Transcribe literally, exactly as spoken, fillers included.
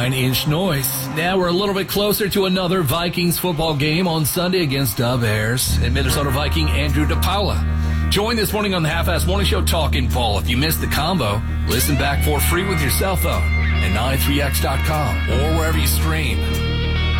Inch Noise. Now we're a little bit closer to another Vikings football game on Sunday against the Bears and Minnesota Viking Andrew DePaula. Join this morning on the Half-Ass Morning Show Talking Ball. If you missed the combo, listen back for free with your cell phone at nine three x dot com or wherever you stream.